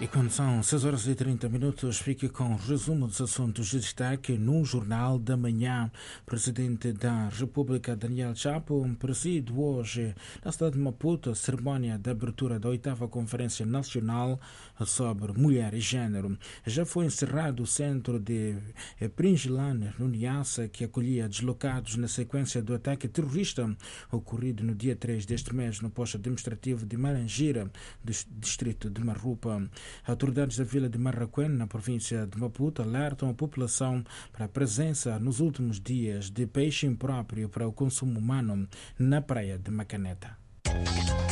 E quando são 6 horas e 30 minutos, fique com o resumo dos assuntos de destaque no Jornal da Manhã. Presidente da República, Daniel Chapo, preside hoje na cidade de Maputo a cerimónia de abertura da 8ª Conferência Nacional sobre Mulher e Gênero. Já foi encerrado o centro de Pringilane, no Niassa, que acolhia deslocados na sequência do ataque terrorista ocorrido no dia 3 deste mês no posto administrativo de Marangira, do distrito de Marrupa. Autoridades da vila de Marraquém, na província de Maputo, alertam a população para a presença nos últimos dias de peixe impróprio para o consumo humano na praia de Macaneta.